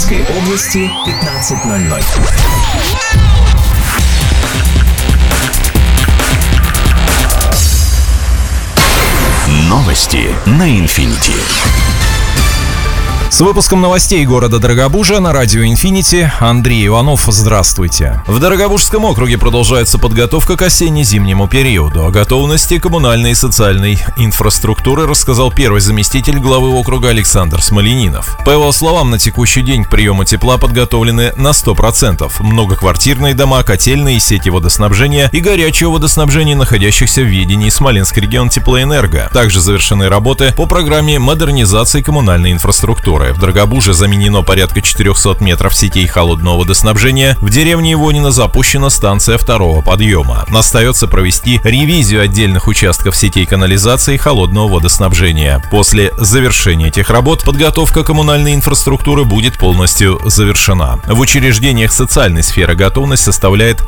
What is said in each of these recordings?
Смоленской области 15:00. Новости на Infinity. С выпуском новостей города Дорогобужа на радио Infinity Андрей Иванов. Здравствуйте. В Дорогобужском округе продолжается подготовка к осенне-зимнему периоду. О готовности коммунальной и социальной инфраструктуры рассказал первый заместитель главы округа Александр Смоленинов. По его словам, на текущий день к приему тепла подготовлены на 100%. Многоквартирные дома, котельные, сети водоснабжения и горячего водоснабжения, находящихся в ведении Смоленский регион Теплоэнерго. Также завершены работы по программе модернизации коммунальной инфраструктуры. В Дорогобуже заменено порядка 400 метров сетей холодного водоснабжения. В деревне Ивонино запущена станция второго подъема. Остается провести ревизию отдельных участков сетей канализации холодного водоснабжения. После завершения этих работ подготовка коммунальной инфраструктуры будет полностью завершена. В учреждениях социальной сферы готовность составляет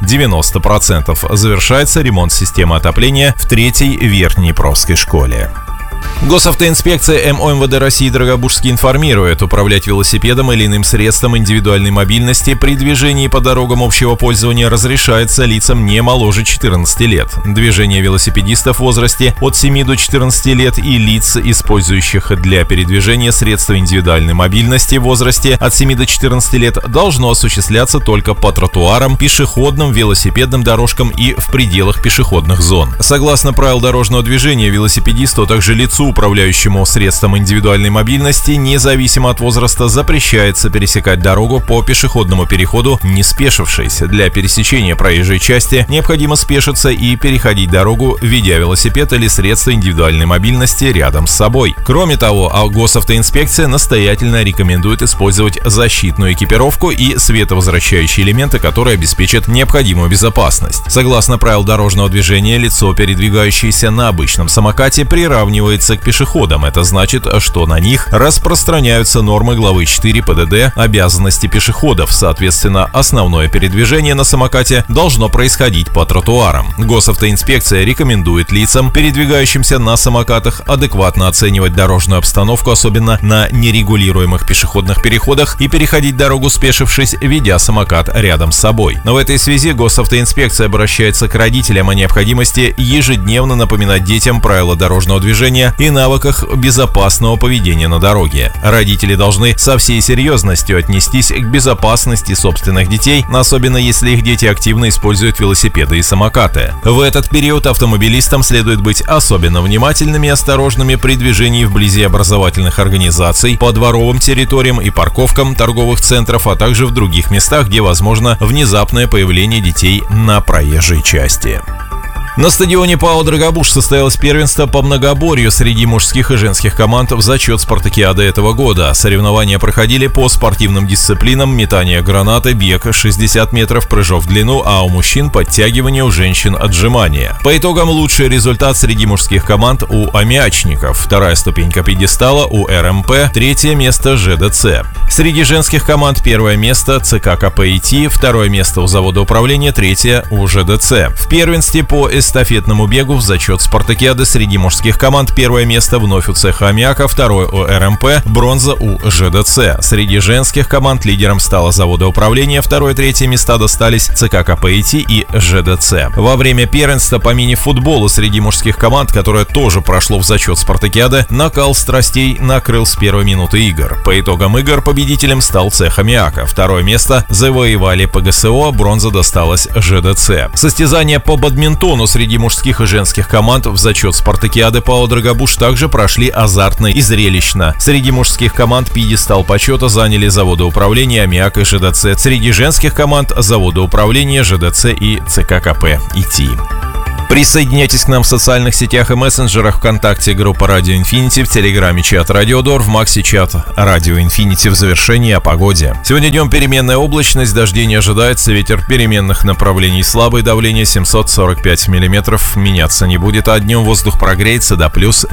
90%. Завершается ремонт системы отопления в 3-й Верхнеднепровской школе. Госавтоинспекция МОМВД России Дорогобужский информирует: управлять велосипедом или иным средством индивидуальной мобильности при движении по дорогам общего пользования разрешается лицам не моложе 14 лет. Движение велосипедистов в возрасте от 7 до 14 лет и лиц, использующих для передвижения средства индивидуальной мобильности в возрасте от 7 до 14 лет, должно осуществляться только по тротуарам, пешеходным, велосипедным дорожкам и в пределах пешеходных зон. Согласно правил дорожного движения, велосипедисту, а также лицу, управляющему средством индивидуальной мобильности, независимо от возраста, запрещается пересекать дорогу по пешеходному переходу, не спешившись. Для пересечения проезжей части необходимо спешиться и переходить дорогу, ведя велосипед или средство индивидуальной мобильности рядом с собой. Кроме того, госавтоинспекция настоятельно рекомендует использовать защитную экипировку и световозвращающие элементы, которые обеспечат необходимую безопасность. Согласно правилам дорожного движения, лицо, передвигающееся на обычном самокате, приравнивается к пешеходам. Это значит, что на них распространяются нормы главы 4 ПДД «Обязанности пешеходов». Соответственно, основное передвижение на самокате должно происходить по тротуарам. Госавтоинспекция рекомендует лицам, передвигающимся на самокатах, адекватно оценивать дорожную обстановку, особенно на нерегулируемых пешеходных переходах, и переходить дорогу, спешившись, ведя самокат рядом с собой. Но в этой связи госавтоинспекция обращается к родителям о необходимости ежедневно напоминать детям правила дорожного движения и навыках безопасного поведения на дороге. Родители должны со всей серьезностью отнестись к безопасности собственных детей, особенно если их дети активно используют велосипеды и самокаты. В этот период автомобилистам следует быть особенно внимательными и осторожными при движении вблизи образовательных организаций, по дворовым территориям и парковкам торговых центров, а также в других местах, где возможно внезапное появление детей на проезжей части. На стадионе ПАО «Дорогобуж» состоялось первенство по многоборью среди мужских и женских команд в зачет спартакиады этого года. Соревнования проходили по спортивным дисциплинам: метание гранаты, бег 60 метров, прыжок в длину, а у мужчин подтягивание, у женщин отжимания. По итогам лучший результат среди мужских команд у аммиачников, вторая ступенька пьедестала у РМП, третье место ЖДЦ. Среди женских команд первое место ЦК КП-ИТ, второе место у завода управления, третье у ЖДЦ. В первенстве по эстафетному бегу в зачет спартакиады среди мужских команд первое место вновь у цеха аммиака, второе у РМП, бронза у ЖДЦ. Среди женских команд лидером стало завода управления, второе и третье места достались ЦК КП-ИТ и ЖДЦ. Во время первенства по мини-футболу среди мужских команд, которое тоже прошло в зачет спартакиады, накал страстей накрыл с первой минуты игр. По итогам игр победителем стал цех аммиака. Второе место завоевали ПГСО, бронза досталась ЖДЦ. Состязания по бадминтону среди мужских и женских команд в зачет спартакиады ПАО «Дорогобуж» также прошли азартно и зрелищно. Среди мужских команд пьедестал почета заняли заводы управления, аммиак и ЖДЦ. Среди женских команд заводы управления, ЖДЦ и ЦК КП-ИТ. Присоединяйтесь к нам в социальных сетях и мессенджерах: ВКонтакте группа Радио Infinity, в Телеграме чат Радиодор, в Максе чат Радио Infinity. В завершении о погоде. Сегодня днем переменная облачность, дождей не ожидается, ветер переменных направлений слабый, давление 745 миллиметров, меняться не будет, а днем воздух прогреется до плюс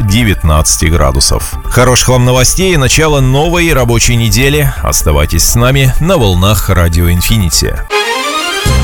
19 градусов. Хороших вам новостей и начала новой рабочей недели. Оставайтесь с нами на волнах Радио Infinity.